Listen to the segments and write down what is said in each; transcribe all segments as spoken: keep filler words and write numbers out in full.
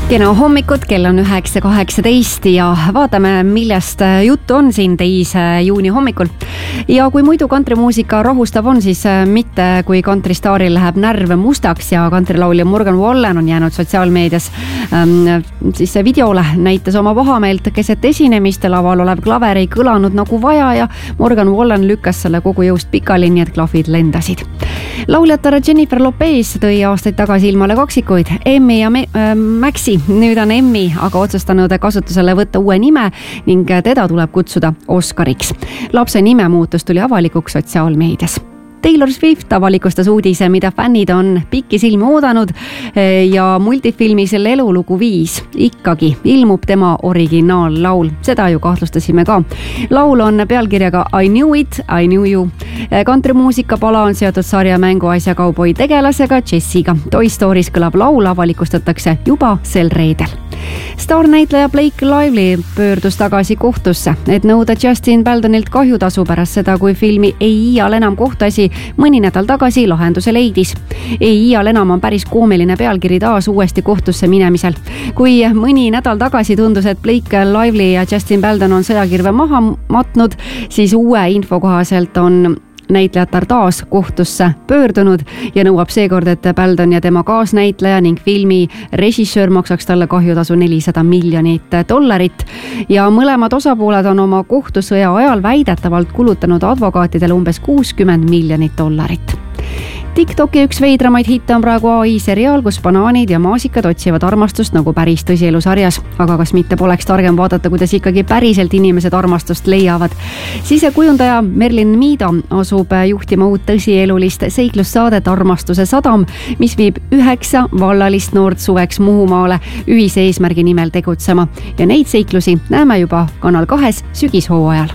Kena hommikut, kell on üheksa kaheksateist ja vaatame, millest juttu on siin teise juuni hommikul. Ja kui muidu kantrimuusika rahustav on, siis mitte kui kantristaaril läheb närv mustaks ja kantrilaulja Morgan Wallen on jäänud sotsiaalmeedias ähm, siis videole näitas oma pahameelt keset esinemist, laval olev klaver ei kõlanud nagu vaja ja Morgan Wallen lükkas selle kogu jõust pikali, nii et klahvid lendasid. Lauljatar Jennifer Lopez tõi aastaid tagasi ilmale kaksikuid Emmy ja Me- äh, Maxi. Nüüd on Emmy aga otsustanud kasutusele võtta uue nime ning teda tuleb kutsuda Oscariks. Lapse nime muutus tuli avalikuks sotsiaalmeedias. Taylor Swift avalikustas uudise, mida fännid on pikisilmi oodanud ja multifilmis Elulugu viis ikkagi ilmub tema originaallaul. Seda ju kahtlustasime ka. Laul on pealkirjaga I Knew It, I Knew You. Kantrimuusika pala on seotud sarja mänguasja kauboi tegelasega Jessiga. Toy Stories kõlab laul avalikustatakse juba sel reedel. Staarnäitleja Blake Lively pöördus tagasi kohtusse, et nõuda Justin Baldonilt kahjutasu pärast seda, kui filmi Ei iial enam kohtuasi mõni nädal tagasi lahenduse leidis. Ei iial enam on päris koomiline pealkiri taas uuesti kohtusse minemisel. Kui mõni nädal tagasi tundus, et Blake Lively ja Justin Baldon on sõjakirve maha matnud, siis uue info kohaselt on näitlejatar taas kohtusse pöördunud ja nõuab seekord, et Baldon ja tema kaasnäitleja ning filmi režissöör maksaks talle kahjutasu nelisada miljonit dollarit ja mõlemad osapooled on oma kohtusõja ajal väidetavalt kulutanud advokaatidele umbes kuuskümmend miljonit dollarit. TikToki üks veidramaid hitte on praegu A I seriaal, kus banaanid ja maasikad otsivad armastust nagu päris tõsielu sarjas. Aga kas mitte poleks targem vaadata, kuidas ikkagi päriselt inimesed armastust leiavad? Sisekujundaja Merlin Miida asub juhtima uut tõsielulist seiklussaadet Armastuse sadam, mis viib üheksa vallalist noort suveks Muhumaale ühise eesmärgi nimel tegutsema. Ja neid seiklusi näeme juba Kanal kahes sügishooajal.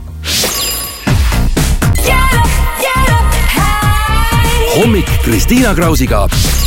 Hommik Kristiina Krausiga.